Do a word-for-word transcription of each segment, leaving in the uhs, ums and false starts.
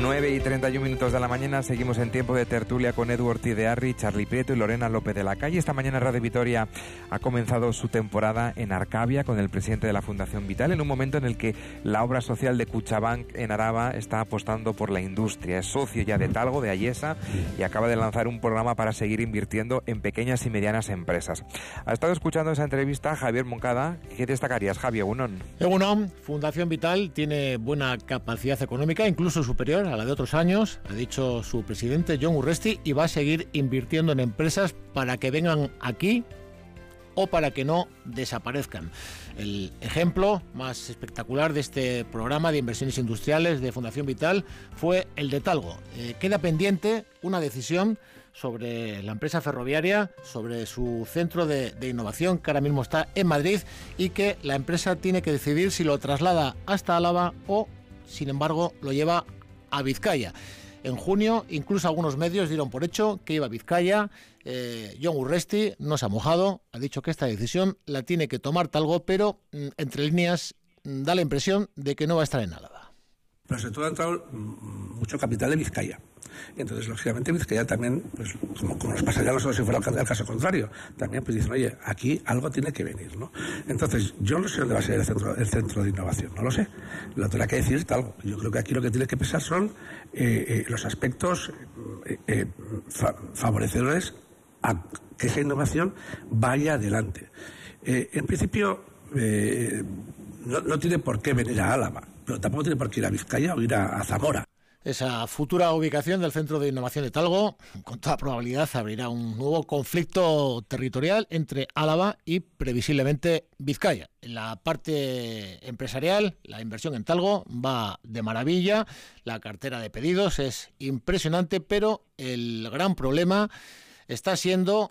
nueve y treinta y un minutos de la mañana, seguimos en tiempo de tertulia con Edu Ortiz de Arri, Charlie Prieto y Lorena López de la Calle. Esta mañana Radio Vitoria ha comenzado su temporada en Arcavia con el presidente de la Fundación Vital, en un momento en el que la obra social de Kutxabank en Araba está apostando por la industria. Es socio ya de Talgo, de Ayesa, y acaba de lanzar un programa para seguir invirtiendo en pequeñas y medianas empresas. Ha estado escuchando esa entrevista Javier Moncada. ¿Qué destacarías, Javier? Egunon. Egunon, Fundación Vital tiene buena capacidad económica, incluso superior a la de otros años, ha dicho su presidente Jon Urresti, y va a seguir invirtiendo en empresas para que vengan aquí o para que no desaparezcan. El ejemplo más espectacular de este programa de inversiones industriales de Fundación Vital fue el de Talgo. Eh, queda pendiente una decisión sobre la empresa ferroviaria, sobre su centro de, de innovación, que ahora mismo está en Madrid, y que la empresa tiene que decidir si lo traslada hasta Álava o, sin embargo, lo lleva a Vizcaya. En junio, incluso algunos medios dieron por hecho que iba a Vizcaya. Eh, Jon Urresti no se ha mojado, ha dicho que esta decisión la tiene que tomar Talgo, pero mm, entre líneas mm, da la impresión de que no va a estar en Álava. Pero sobre todo ha entrado mucho capital de Vizcaya. Y entonces, lógicamente, Vizcaya también, pues como, como nos pasaría a nosotros si fuera el caso contrario, también pues dicen, oye, aquí algo tiene que venir, ¿no? Entonces, yo no sé dónde va a ser el centro, el centro de innovación, no lo sé. Lo tendrá que decir Talgo. Yo creo que aquí lo que tiene que pesar son eh, eh, los aspectos eh, eh, fa- favorecedores a que esa innovación vaya adelante. Eh, en principio, eh, no, no tiene por qué venir a Álava, pero tampoco tiene por qué ir a Vizcaya o ir a, a Zamora. Esa futura ubicación del Centro de Innovación de Talgo, con toda probabilidad, abrirá un nuevo conflicto territorial entre Álava y, previsiblemente, Vizcaya. En la parte empresarial, la inversión en Talgo va de maravilla, la cartera de pedidos es impresionante, pero el gran problema está siendo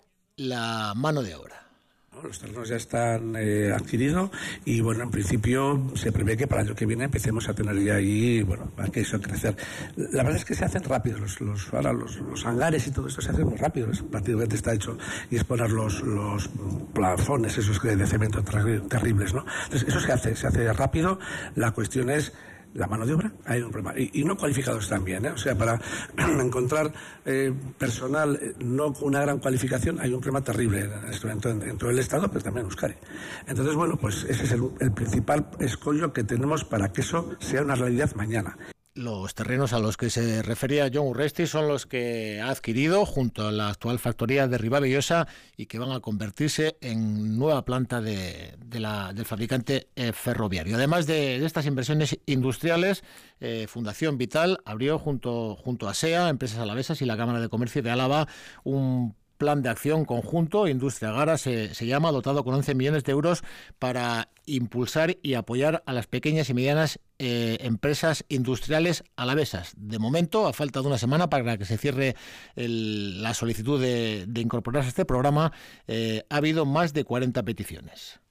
la mano de obra. Los terrenos ya están eh, adquiridos y, bueno, en principio se prevé que para el año que viene empecemos a tener ya ahí, bueno, para que eso crecer. La verdad es que se hacen rápido, los, los, ahora los, los hangares y todo esto se hacen muy rápido, prácticamente está hecho, y es poner los, los plafones esos de cemento ter- terribles, ¿no? Entonces, eso se hace, se hace rápido. La cuestión es la mano de obra, hay un problema. Y, y no cualificados también, ¿eh? O sea, para encontrar eh, personal eh, no con una gran cualificación hay un problema terrible en este momento en, en todo el Estado, pero también en Euskadi. Entonces, bueno, pues ese es el, el principal escollo que tenemos para que eso sea una realidad mañana. Los terrenos a los que se refería Jon Urresti son los que ha adquirido junto a la actual factoría de Ribavellosa y que van a convertirse en nueva planta de, de la, del fabricante eh, ferroviario. Además de, de estas inversiones industriales, eh, Fundación Vital abrió junto, junto a SEA, Empresas Alavesas y la Cámara de Comercio de Álava un plan de acción conjunto, Industria Gara se, se llama, dotado con once millones de euros para impulsar y apoyar a las pequeñas y medianas eh, empresas industriales alavesas. De momento, a falta de una semana para que se cierre el, la solicitud de, de incorporarse a este programa, eh, ha habido más de cuarenta peticiones.